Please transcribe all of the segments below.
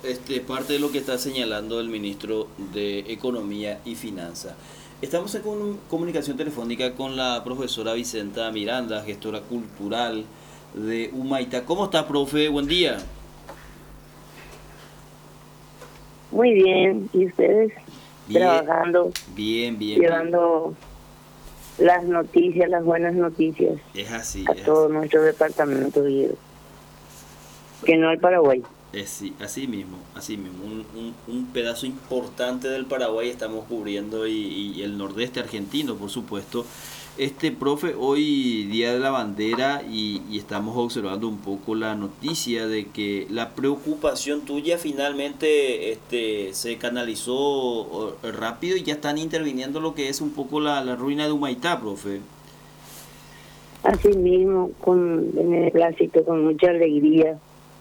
parte de lo que está señalando el ministro de Economía y Finanzas. Estamos en comunicación telefónica con la profesora Vicenta Miranda, gestora cultural de Humaitá. ¿Cómo está, profe? Buen día. Muy bien, ¿y ustedes? Bien, Trabajando, bien, bien, bien. llevando las noticias, las buenas noticias Es así, a es así. todo nuestro departamento y que no al Paraguay. Sí, así mismo. Un pedazo importante del Paraguay estamos cubriendo y el nordeste argentino, por supuesto. Profe, hoy Día de la Bandera y estamos observando un poco la noticia de que la preocupación tuya finalmente se canalizó rápido y ya están interviniendo lo que es un poco la ruina de Humaitá, profe. Así mismo, con beneplácito, con mucha alegría,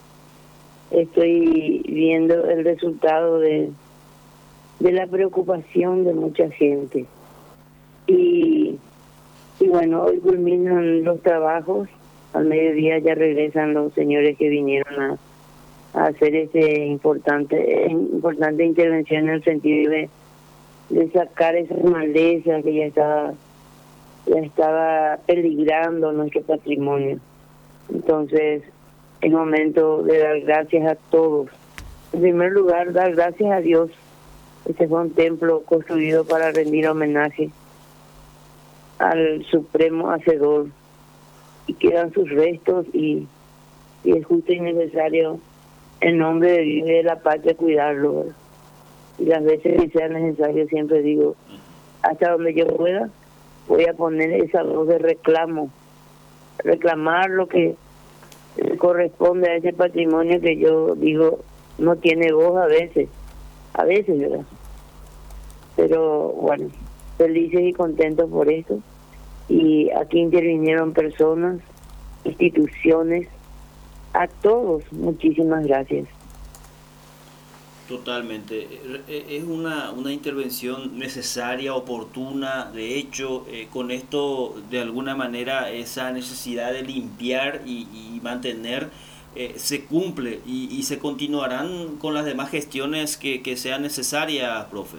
estoy viendo el resultado de la preocupación de mucha gente. Y, y bueno, hoy culminan los trabajos, al mediodía ya regresan los señores que vinieron a hacer importante intervención en el sentido de sacar esas malezas que ya estaba peligrando nuestro patrimonio. Entonces, es momento de dar gracias a todos. En primer lugar, dar gracias a Dios. Este fue un templo construido para rendir homenaje al Supremo Hacedor, y quedan sus restos y es justo y necesario en nombre de Dios y de la patria cuidarlo, ¿verdad? Y las veces que sea necesario, siempre digo, hasta donde yo pueda, voy a poner esa voz de reclamar lo que le corresponde a ese patrimonio que yo digo no tiene voz a veces, ¿verdad? Pero bueno, felices y contentos por esto. Y aquí intervinieron personas, instituciones, a todos, muchísimas gracias. Totalmente. Es una intervención necesaria, oportuna. De hecho, con esto, de alguna manera, esa necesidad de limpiar y mantener se cumple y se continuarán con las demás gestiones que sean necesarias, profe.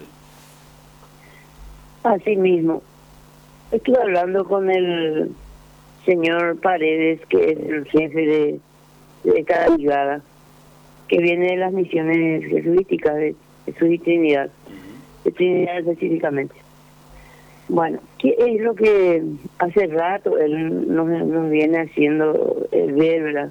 Así mismo, estuve hablando con el señor Paredes, que es el jefe de cada brigada, que viene de las misiones jesuíticas de Jesús y Trinidad, de Trinidad específicamente. Bueno, ¿qué es lo que hace rato él nos viene haciendo ver, verdad?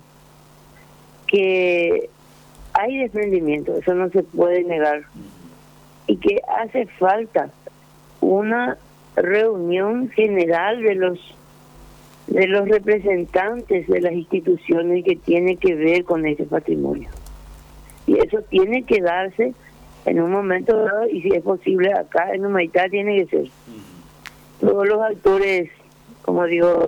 Que hay desprendimiento, eso no se puede negar, y que hace falta una reunión general de los representantes de las instituciones que tiene que ver con ese patrimonio. Y eso tiene que darse en un momento dado, y si es posible acá en Humaitá tiene que ser. Todos los actores, como digo,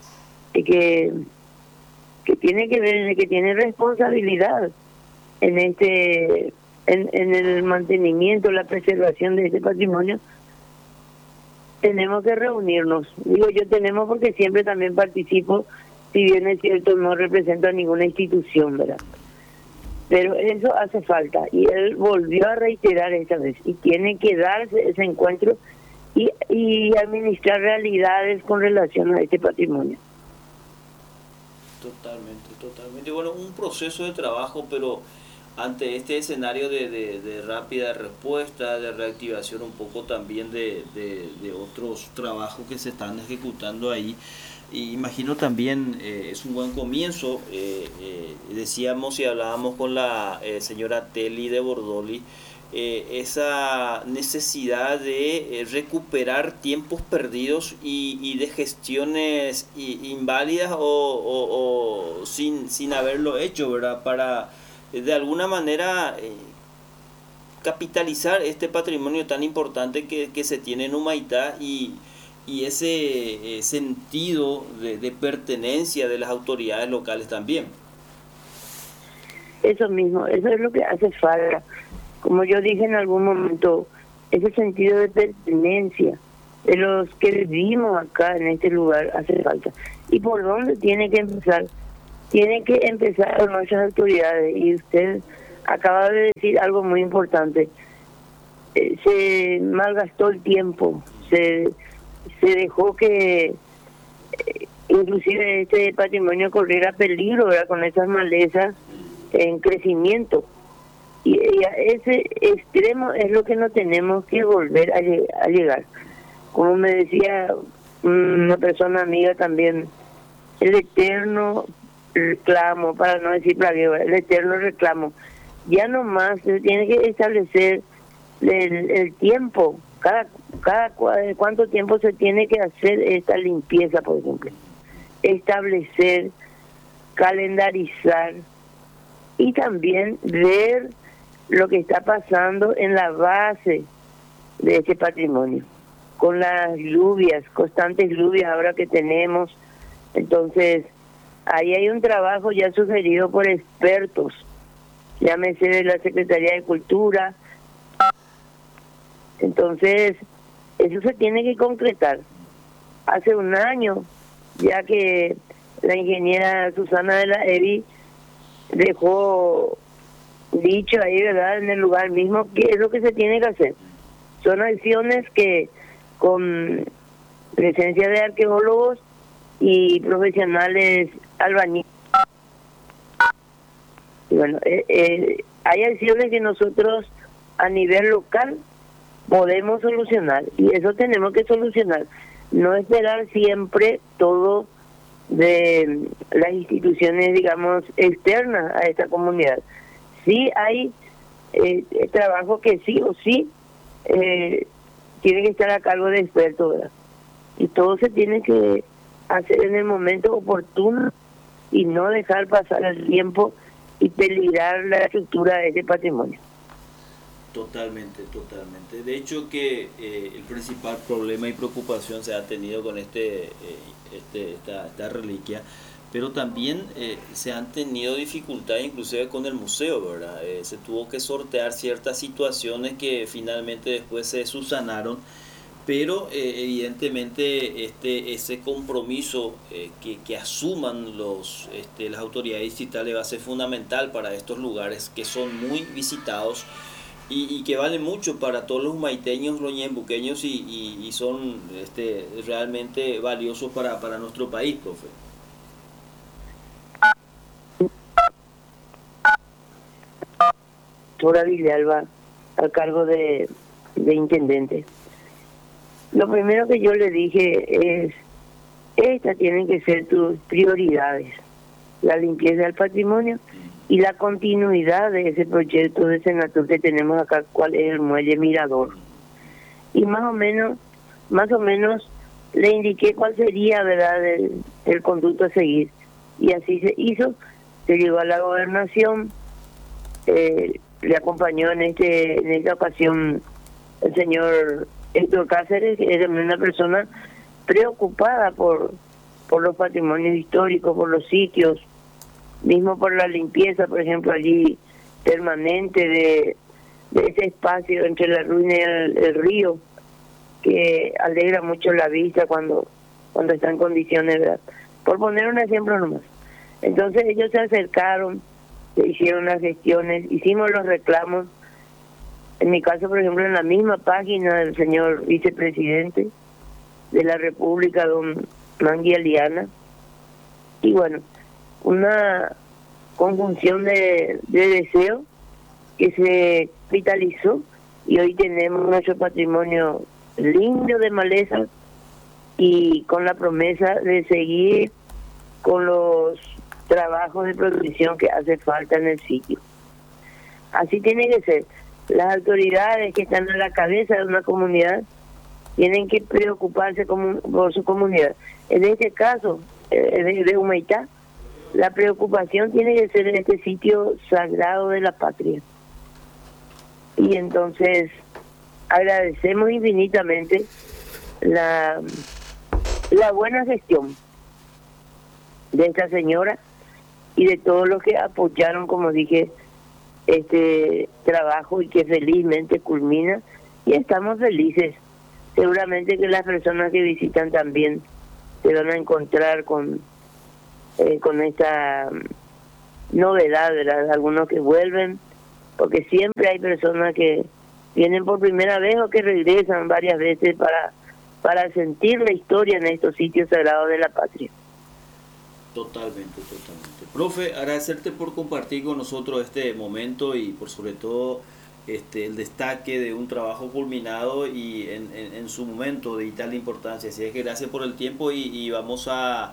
que tiene que ver, que tiene responsabilidad en en el mantenimiento, la preservación de este patrimonio, tenemos que reunirnos. Digo yo tenemos porque siempre también participo, si bien es cierto no represento a ninguna institución, ¿verdad? Pero eso hace falta, y él volvió a reiterar esta vez, y tiene que darse ese encuentro y administrar realidades con relación a este patrimonio. Totalmente, totalmente. Bueno, un proceso de trabajo, pero ante este escenario de rápida respuesta, de reactivación un poco también de otros trabajos que se están ejecutando ahí. Y imagino también es un buen comienzo. Decíamos y hablábamos con la señora Telly de Bordoli, esa necesidad de recuperar tiempos perdidos y de gestiones inválidas o sin haberlo hecho, ¿verdad? Para de alguna manera capitalizar este patrimonio tan importante que se tiene en Humaitá y ese sentido de pertenencia de las autoridades locales también. Eso mismo, eso es lo que hace falta. Como yo dije en algún momento, ese sentido de pertenencia de los que vivimos acá en este lugar hace falta. ¿Y por dónde tiene que empezar? Tiene que empezar con nuestras autoridades, y usted acaba de decir algo muy importante. Se malgastó el tiempo, se dejó que inclusive este patrimonio corriera peligro, ¿verdad? Con esas malezas en crecimiento. Y a ese extremo es lo que no tenemos que volver a llegar. Como me decía una persona amiga también, el eterno reclamo, para no decir plagueo, el eterno reclamo. Ya no más se tiene que establecer el tiempo, cuánto tiempo se tiene que hacer esta limpieza, por ejemplo. Establecer, calendarizar y también ver lo que está pasando en la base de ese patrimonio, con las lluvias, constantes lluvias ahora que tenemos. Entonces, ahí hay un trabajo ya sugerido por expertos, llámese de la Secretaría de Cultura. Entonces, eso se tiene que concretar. Hace un año, ya que la ingeniera Susana de la EBI dejó dicho ahí, ¿verdad?, en el lugar mismo, qué es lo que se tiene que hacer. Son acciones que con presencia de arqueólogos y profesionales albañiles. Y bueno, hay acciones que nosotros a nivel local podemos solucionar, y eso tenemos que solucionar. No esperar siempre todo de las instituciones, digamos, externas a esta comunidad. Sí hay trabajo que sí o sí tiene que estar a cargo de expertos, ¿verdad? Y todo se tiene que hacer en el momento oportuno y no dejar pasar el tiempo y peligrar la estructura de ese patrimonio. Totalmente, totalmente. De hecho que el principal problema y preocupación se ha tenido con esta reliquia, pero también se han tenido dificultades inclusive con el museo, ¿verdad? Se tuvo que sortear ciertas situaciones que finalmente después se subsanaron, pero evidentemente ese compromiso que asuman las autoridades distritales va a ser fundamental para estos lugares que son muy visitados y que valen mucho para todos los humaiteños, los ñembuqueños y son realmente valiosos para nuestro país, profe. Doctora Villalba, a cargo de intendente. Lo primero que yo le dije es, estas tienen que ser tus prioridades: la limpieza del patrimonio y la continuidad de ese proyecto de Senatur que tenemos acá, cuál es el muelle Mirador. Y más o menos le indiqué cuál sería, ¿verdad?, el conducto a seguir. Y así se hizo. Se llegó a la gobernación, le acompañó en esta ocasión el señor Héctor Cáceres, que es una persona preocupada por los patrimonios históricos, por los sitios, mismo por la limpieza, por ejemplo, allí permanente de ese espacio entre la ruina y el río, que alegra mucho la vista cuando está en condiciones, ¿verdad? Por poner un ejemplo nomás. Entonces ellos se acercaron, se hicieron las gestiones, hicimos los reclamos. En mi caso, por ejemplo, en la misma página del señor vicepresidente de la República, don Mangui Aliana. Y bueno, una conjunción de deseos que se vitalizó, y hoy tenemos nuestro patrimonio lindo de maleza y con la promesa de seguir con los trabajos de protección que hace falta en el sitio. Así tiene que ser. Las autoridades que están a la cabeza de una comunidad tienen que preocuparse por su comunidad. En este caso de Humaitá, la preocupación tiene que ser en este sitio sagrado de la patria. Y entonces agradecemos infinitamente la buena gestión de esta señora y de todos los que apoyaron, como dije, este trabajo, y que felizmente culmina, y estamos felices. Seguramente que las personas que visitan también se van a encontrar con esta novedad, ¿verdad? Algunos que vuelven porque siempre hay personas que vienen por primera vez o que regresan varias veces para sentir la historia en estos sitios sagrados de la patria. Totalmente, totalmente. Profe, agradecerte por compartir con nosotros este momento y por sobre todo el destaque de un trabajo culminado y en su momento de vital importancia. Así es que gracias por el tiempo y vamos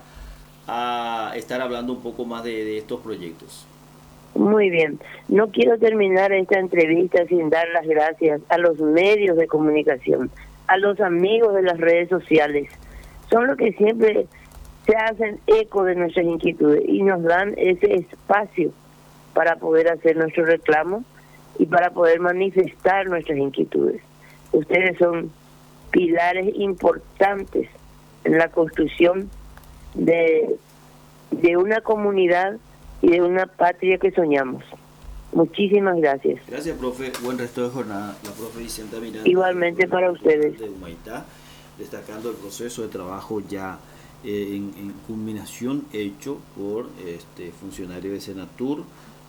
a estar hablando un poco más de estos proyectos. Muy bien. No quiero terminar esta entrevista sin dar las gracias a los medios de comunicación, a los amigos de las redes sociales. Son los que siempre se hacen eco de nuestras inquietudes y nos dan ese espacio para poder hacer nuestro reclamo y para poder manifestar nuestras inquietudes. Ustedes son pilares importantes en la construcción de una comunidad y de una patria que soñamos. Muchísimas gracias. Gracias, profe. Buen resto de jornada. La profe Vicenta Miranda. Igualmente para ustedes. De Humaitá, destacando el proceso de trabajo ya en culminación hecho por funcionario de Senatur.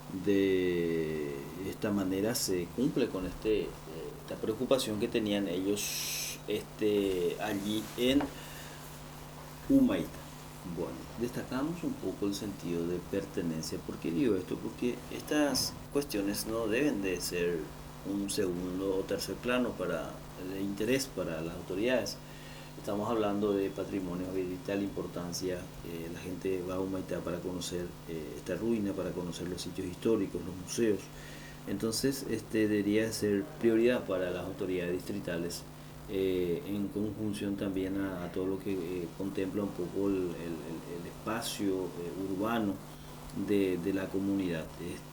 De esta manera se cumple con esta preocupación que tenían ellos allí en Humaitá. Bueno, destacamos un poco el sentido de pertenencia. ¿Por qué digo esto? Porque estas cuestiones no deben de ser un segundo o tercer plano de interés para las autoridades. Estamos hablando de patrimonio de vital importancia. La gente va a Humaitá para conocer esta ruina, para conocer los sitios históricos, los museos. Entonces, debería ser prioridad para las autoridades distritales, en conjunción también a todo lo que contempla un poco el espacio urbano de la comunidad,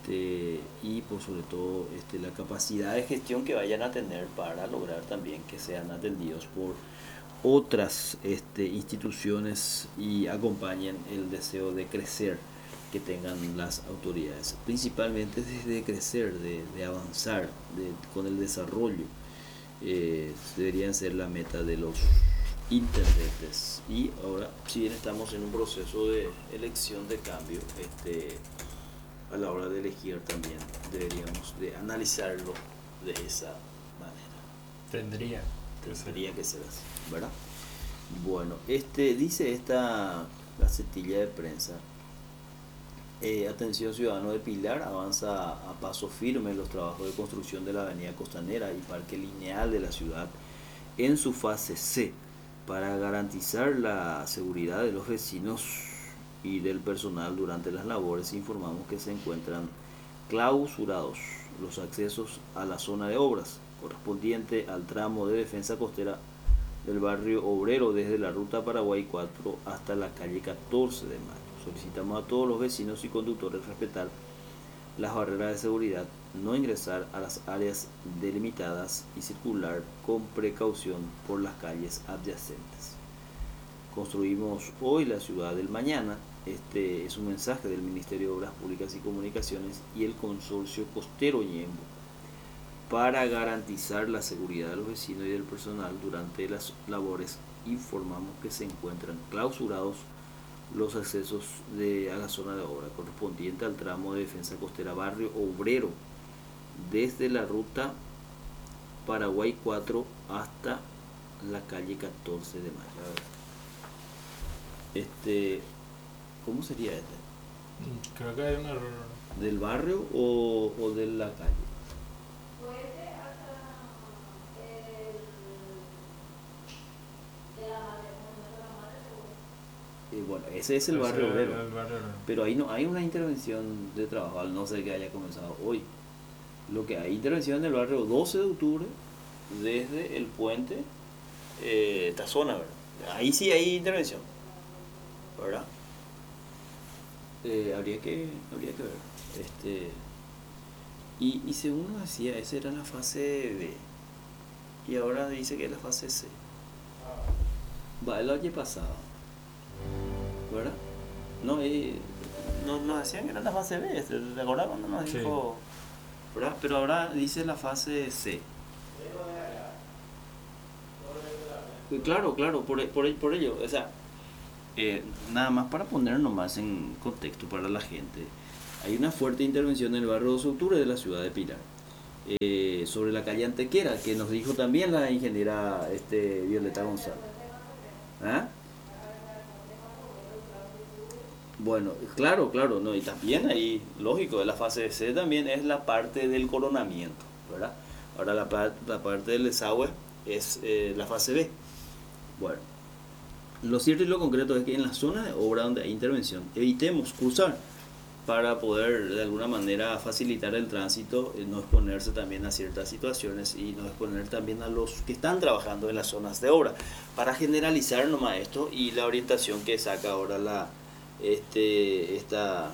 y por sobre todo la capacidad de gestión que vayan a tener para lograr también que sean atendidos por otras instituciones y acompañen el deseo de crecer que tengan las autoridades, principalmente de crecer, de avanzar con el desarrollo. Deberían ser la meta de los intendentes. Y ahora, si bien estamos en un proceso de elección, de cambio, a la hora de elegir también deberíamos de analizarlo de esa manera. Tendría que ser así, ¿verdad? Bueno, dice esta gacetilla de prensa: atención, ciudadano de Pilar, avanza a paso firme los trabajos de construcción de la avenida Costanera y Parque Lineal de la ciudad en su fase C para garantizar la seguridad de los vecinos y del personal durante las labores. Informamos que se encuentran clausurados los accesos a la zona de obras correspondiente al tramo de defensa costera del barrio obrero desde la ruta Paraguay 4 hasta la calle 14 de mayo. Solicitamos a todos los vecinos y conductores respetar las barreras de seguridad, no ingresar a las áreas delimitadas y circular con precaución por las calles adyacentes. Construimos hoy la ciudad del mañana. Este es un mensaje del Ministerio de Obras Públicas y Comunicaciones y el Consorcio Costero Ñembo para garantizar la seguridad de los vecinos y del personal durante las labores. Informamos que se encuentran clausurados los accesos a la zona de obra correspondiente al tramo de defensa costera barrio obrero desde la ruta Paraguay 4 hasta la calle 14 de mayo. ¿Cómo sería Creo que hay un error. ¿Del barrio o de la calle? Bueno, ese es el barrio obrero, pero ahí no hay una intervención de trabajo, al no ser que haya comenzado hoy. Lo que hay intervención en el barrio 12 de octubre desde el puente, esta zona, ¿verdad? Ahí sí hay intervención, ¿verdad? Habría que ver. Y según nos decía, esa era la fase B y ahora dice que es la fase C. Va, el año pasado, ¿verdad? No, nos decían que era la fase B, ¿te acordás cuando nos dijo? ¿Verdad? Pero ahora dice la fase C. Claro, por ello, o sea, nada más para poner nomás en contexto para la gente. Hay una fuerte intervención en el barrio 2 de octubre de la ciudad de Pilar. Sobre la calle Antequera, que nos dijo también la ingeniera Violeta González. ¿Ah? Bueno, claro, no, y también ahí, lógico, de la fase C también es la parte del coronamiento, ¿verdad? Ahora la parte del desagüe es la fase B. Bueno, lo cierto y lo concreto es que en la zona de obra donde hay intervención, evitemos cruzar para poder de alguna manera facilitar el tránsito, no exponerse también a ciertas situaciones y no exponer también a los que están trabajando en las zonas de obra, para generalizar nomás esto y la orientación que saca ahora esta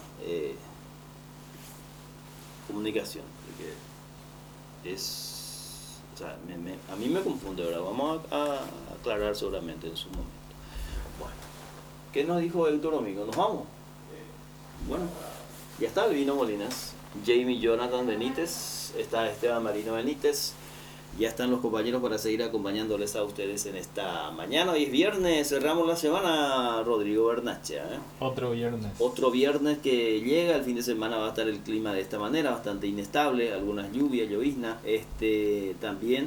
comunicación, porque es, o sea, a mí me confunde, ¿verdad? Vamos a aclarar seguramente en su momento. Bueno, ¿qué nos dijo Héctor Domingo? ¿Nos vamos? Bueno, ya está el Vino Molinas, Jamie Jonathan Benítez, está Esteban Marino Benítez, ya están los compañeros para seguir acompañándoles a ustedes en esta mañana. Hoy es viernes, cerramos la semana, Rodrigo Bernacha, ¿eh? Otro viernes. Otro viernes que llega, el fin de semana va a estar el clima de esta manera, bastante inestable, algunas lluvias, llovizna, también,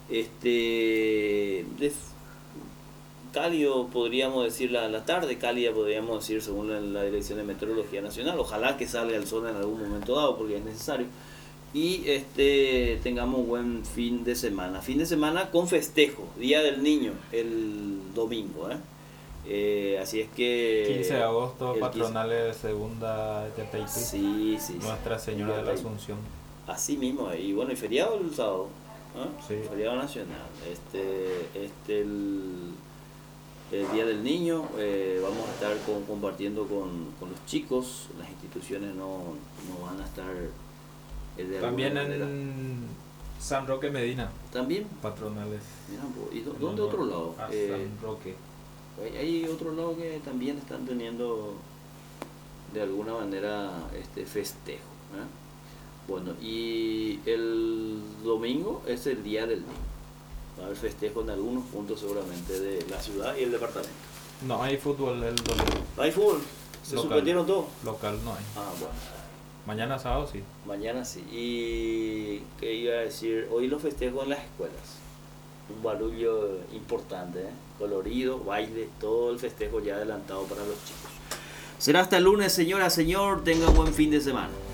cálido podríamos decir la tarde, cálida podríamos decir según la Dirección de Meteorología Nacional, ojalá que salga el sol en algún momento dado porque es necesario. Y tengamos un buen fin de semana con festejo, Día del Niño, el domingo, así es que 15 de agosto, patronales de segunda de Taipei. Sí. Nuestra Señora de la Asunción. Así mismo, y bueno, y feriado el sábado, Sí. feriado nacional, el Día del Niño, vamos a estar compartiendo con los chicos, las instituciones no van a estar de También alguna manera. en San Roque Medina, También, patronales. mira, ¿y dónde otro lado? A San Roque. Hay otro lado que también están teniendo de alguna manera festejo, ¿eh? Bueno, y el domingo es el Día del Niño. Va a haber festejo en algunos puntos seguramente de la ciudad y el departamento. No hay fútbol el domingo. ¿No hay fútbol? ¿Se Local. suspendieron todo? Local no hay. Ah, bueno. Mañana sábado sí. Mañana sí. Y qué iba a decir, hoy los festejos en las escuelas. Un barullo importante, colorido, baile, todo el festejo ya adelantado para los chicos. Será hasta el lunes, señora, señor. Tenga buen fin de semana.